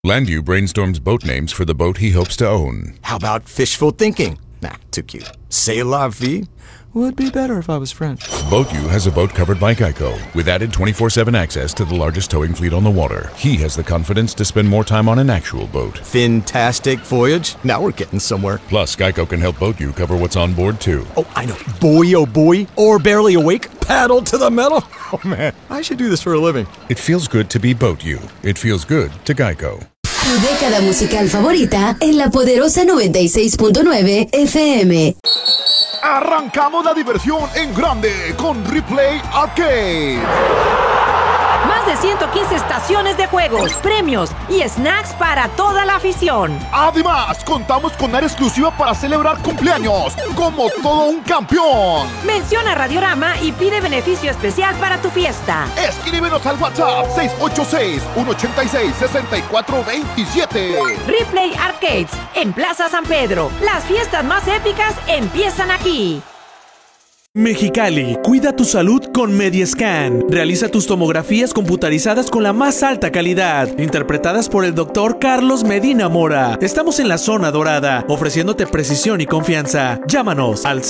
Landu brainstorms boat names for the boat he hopes to own. How about fishful thinking? Nah, too cute. C'est la vie would be better if I was French. BoatU has a boat covered by Geico, with added 24/7 access to the largest towing fleet on the water. He has the confidence to spend more time on an actual boat. Fantastic voyage. Now we're getting somewhere. Plus, Geico can help BoatU cover what's on board, too. Oh, I know. Boy, oh boy. Or barely awake. Paddle to the metal. Oh, man. I should do this for a living. It feels good to be BoatU. It feels good to Geico. Tu década musical favorita en la poderosa 96.9 FM. Arrancamos la diversión en grande con Replay Arcade. Más de 115 estaciones de juegos, premios y snacks para toda la afición. Además, contamos con área exclusiva para celebrar cumpleaños, como todo un campeón. Menciona Radiorama y pide beneficio especial para tu fiesta. Escríbenos al WhatsApp 686-186-6427. Replay Arcades, en Plaza San Pedro. Las fiestas más épicas empiezan aquí. Mexicali, cuida tu salud con Mediascan. Realiza tus tomografías computarizadas con la más alta calidad, interpretadas por el doctor Carlos Medina Mora. Estamos en la zona dorada, ofreciéndote precisión y confianza. Llámanos al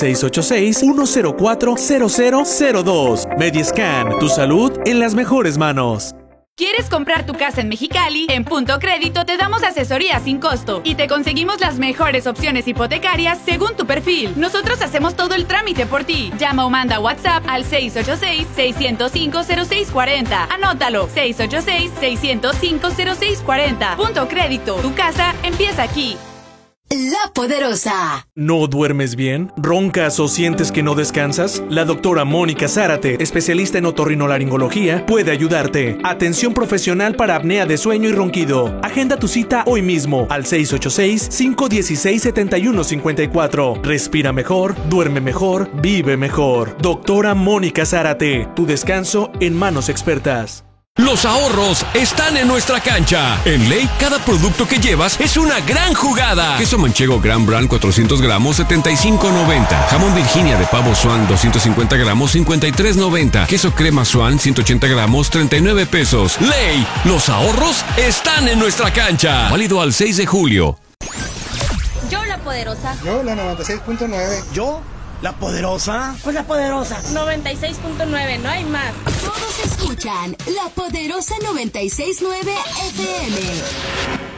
686-104-0002. Mediascan, tu salud en las mejores manos. ¿Quieres comprar tu casa en Mexicali? En Punto Crédito te damos asesoría sin costo y te conseguimos las mejores opciones hipotecarias según tu perfil. Nosotros hacemos todo el trámite por ti. Llama o manda WhatsApp al 686-605-0640. Anótalo, 686-605-0640. Punto Crédito, tu casa empieza aquí. La Poderosa. ¿No duermes bien? ¿Roncas o sientes que no descansas? La doctora Mónica Zárate, especialista en otorrinolaringología, puede ayudarte. Atención profesional para apnea de sueño y ronquido. Agenda tu cita hoy mismo al 686-516-7154. Respira mejor, duerme mejor, vive mejor. Doctora Mónica Zárate, tu descanso en manos expertas. Los ahorros están en nuestra cancha. En Ley, cada producto que llevas es una gran jugada. Queso manchego Gran Brand 400 gramos, 75.90. Jamón Virginia de pavo Swan 250 gramos, 53.90. Queso crema Swan 180 gramos, 39 pesos. Ley, los ahorros están en nuestra cancha. Válido al 6 de julio. Yo la Poderosa. Yo la 96.9. Yo la Poderosa. Pues la Poderosa. 96.9, no hay más. Todos escuchan La Poderosa 96.9 FM.